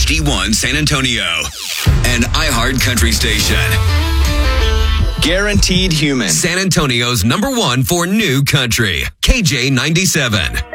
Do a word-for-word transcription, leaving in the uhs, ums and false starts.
D one San Antonio, an iHeart Country station. Guaranteed Human. San Antonio's number one for new country. K J ninety-seven.